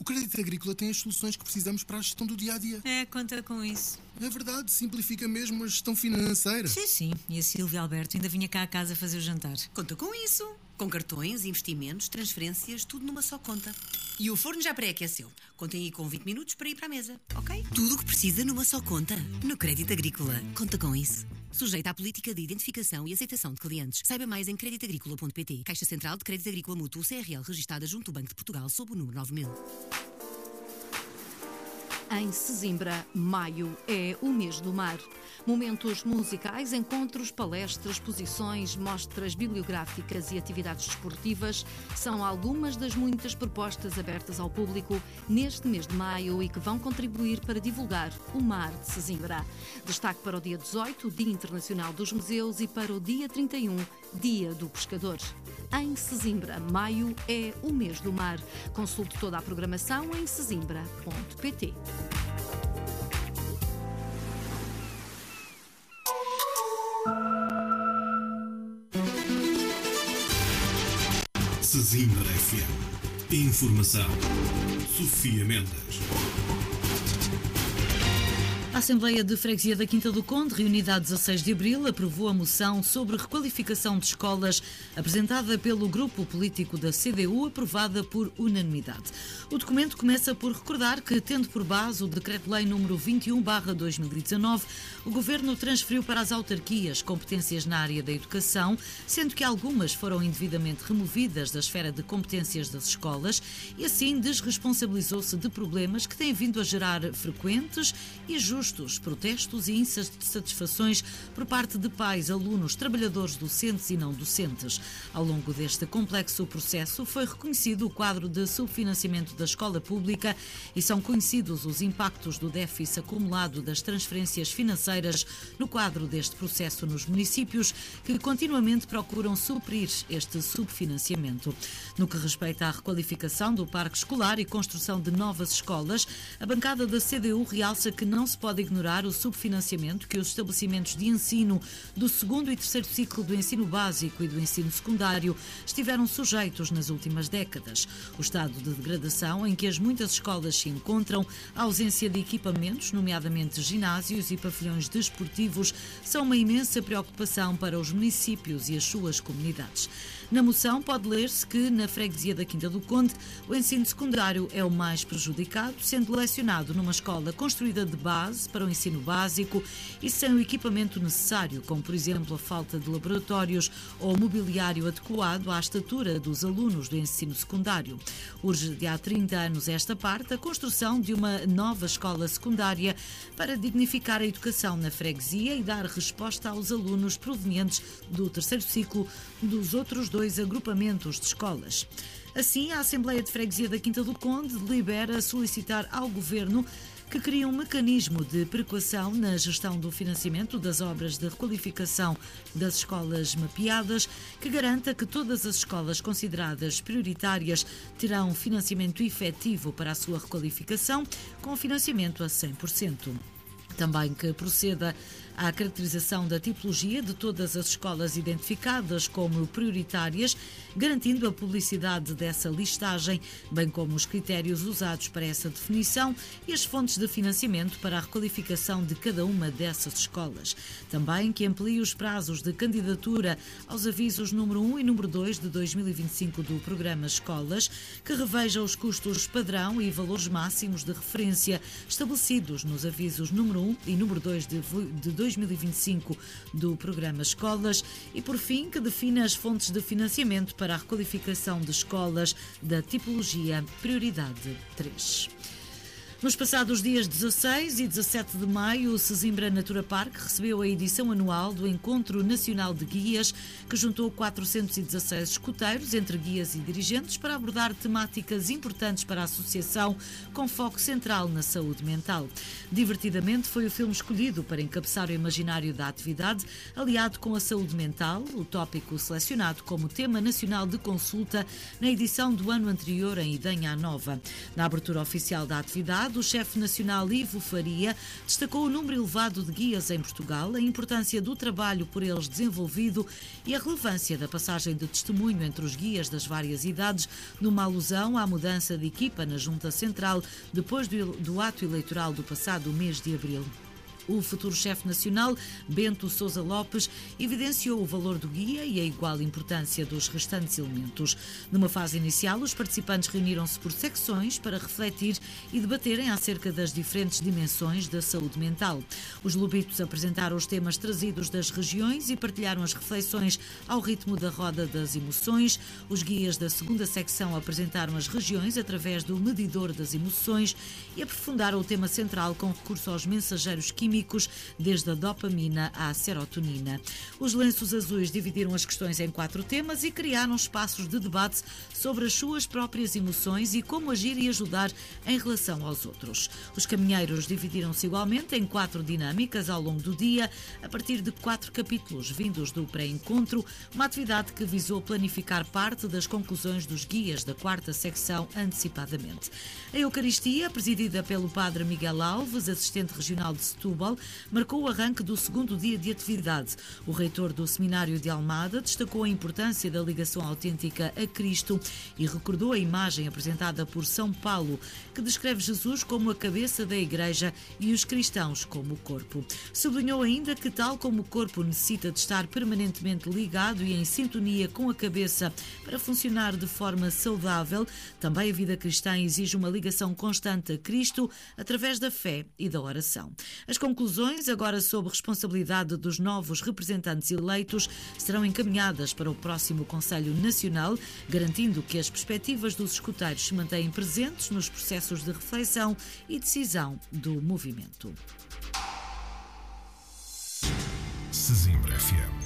O Crédito Agrícola tem as soluções que precisamos para a gestão do dia-a-dia. Conta com isso. É verdade, simplifica mesmo a gestão financeira. Sim. E a Silvia Alberto ainda vinha cá à casa fazer o jantar. Conta com isso. Com cartões, investimentos, transferências, tudo numa só conta. E o forno já pré-aqueceu. Contem aí com 20 minutos para ir para a mesa, ok? Tudo o que precisa numa só conta. No Crédito Agrícola. Conta com isso. Sujeita à política de identificação e aceitação de clientes. Saiba mais em creditagricola.pt. Caixa Central de Crédito Agrícola Mútuo CRL, registada junto ao Banco de Portugal sob o número 9000. Em Sesimbra, maio é o mês do mar. Momentos musicais, encontros, palestras, exposições, mostras bibliográficas e atividades desportivas são algumas das muitas propostas abertas ao público neste mês de maio e que vão contribuir para divulgar o mar de Sesimbra. Destaque para o dia 18, Dia Internacional dos Museus, e para o dia 31, Dia do Pescador. Em Sesimbra, maio é o mês do mar. Consulte toda a programação em sesimbra.pt. Sesimbra FM. Informação. Sofia Mendes. A Assembleia de Freguesia da Quinta do Conde, reunida a 16 de abril, aprovou a moção sobre requalificação de escolas apresentada pelo grupo político da CDU, aprovada por unanimidade. O documento começa por recordar que, tendo por base o Decreto-Lei número 21/2019, o Governo transferiu para as autarquias competências na área da educação, sendo que algumas foram indevidamente removidas da esfera de competências das escolas e assim desresponsabilizou-se de problemas que têm vindo a gerar frequentes e justos protestos e insatisfações por parte de pais, alunos, trabalhadores docentes e não docentes. Ao longo deste complexo processo foi reconhecido o quadro de subfinanciamento da escola pública e são conhecidos os impactos do déficit acumulado das transferências financeiras no quadro deste processo nos municípios, que continuamente procuram suprir este subfinanciamento. No que respeita à requalificação do parque escolar e construção de novas escolas, a bancada da CDU realça que não se pode ignorar o subfinanciamento que os estabelecimentos de ensino do segundo e terceiro ciclo do ensino básico e do ensino secundário estiveram sujeitos nas últimas décadas. O estado de degradação em que as muitas escolas se encontram, a ausência de equipamentos, nomeadamente ginásios e pavilhões desportivos, são uma imensa preocupação para os municípios e as suas comunidades. Na moção pode ler-se que, na freguesia da Quinta do Conde, o ensino secundário é o mais prejudicado, sendo lecionado numa escola construída de base para o ensino básico e sem o equipamento necessário, como, por exemplo, a falta de laboratórios ou mobiliário adequado à estatura dos alunos do ensino secundário. Urge de há 30 anos esta parte a construção de uma nova escola secundária para dignificar a educação na freguesia e dar resposta aos alunos provenientes do terceiro ciclo dos outros dois agrupamentos de escolas. Assim, a Assembleia de Freguesia da Quinta do Conde delibera solicitar ao Governo que crie um mecanismo de perequação na gestão do financiamento das obras de requalificação das escolas mapeadas, que garanta que todas as escolas consideradas prioritárias terão financiamento efetivo para a sua requalificação, com financiamento a 100%. Também que proceda à caracterização da tipologia de todas as escolas identificadas como prioritárias, garantindo a publicidade dessa listagem, bem como os critérios usados para essa definição e as fontes de financiamento para a requalificação de cada uma dessas escolas. Também que amplie os prazos de candidatura aos avisos número 1 e número 2 de 2025 do Programa Escolas, que reveja os custos padrão e valores máximos de referência estabelecidos nos avisos número 1 e número 2 de 2025 do Programa Escolas e, por fim, que defina as fontes de financiamento para a requalificação de escolas da tipologia Prioridade 3. Nos passados dias 16 e 17 de maio, o Sesimbra Natura Park recebeu a edição anual do Encontro Nacional de Guias, que juntou 416 escuteiros, entre guias e dirigentes, para abordar temáticas importantes para a associação, com foco central na saúde mental. Divertidamente foi o filme escolhido para encabeçar o imaginário da atividade, aliado com a saúde mental, o tópico selecionado como tema nacional de consulta na edição do ano anterior em Idenha Nova. Na abertura oficial da atividade, o chefe nacional Ivo Faria destacou o número elevado de guias em Portugal, a importância do trabalho por eles desenvolvido e a relevância da passagem de testemunho entre os guias das várias idades, numa alusão à mudança de equipa na Junta Central depois do ato eleitoral do passado mês de abril. O futuro chefe nacional, Bento Sousa Lopes, evidenciou o valor do guia e a igual importância dos restantes elementos. Numa fase inicial, os participantes reuniram-se por secções para refletir e debaterem acerca das diferentes dimensões da saúde mental. Os lobitos apresentaram os temas trazidos das regiões e partilharam as reflexões ao ritmo da roda das emoções. Os guias da segunda secção apresentaram as regiões através do medidor das emoções e aprofundaram o tema central com recurso aos mensageiros químicos, desde a dopamina à serotonina. Os lenços azuis dividiram as questões em 4 temas e criaram espaços de debate sobre as suas próprias emoções e como agir e ajudar em relação aos outros. Os caminheiros dividiram-se igualmente em 4 dinâmicas ao longo do dia, a partir de 4 capítulos vindos do pré-encontro, uma atividade que visou planificar parte das conclusões dos guias da 4ª secção antecipadamente. A Eucaristia, presidida pelo padre Miguel Alves, assistente regional de Setúbal, marcou o arranque do 2º dia de atividade. O reitor do Seminário de Almada destacou a importância da ligação autêntica a Cristo e recordou a imagem apresentada por São Paulo, que descreve Jesus como a cabeça da Igreja e os cristãos como o corpo. Sublinhou ainda que, tal como o corpo necessita de estar permanentemente ligado e em sintonia com a cabeça para funcionar de forma saudável, também a vida cristã exige uma ligação constante a Cristo através da fé e da oração. As conclusões, agora sob responsabilidade dos novos representantes eleitos, serão encaminhadas para o próximo Conselho Nacional, garantindo que as perspectivas dos escuteiros se mantêm presentes nos processos de reflexão e decisão do movimento. Sesimbra FM.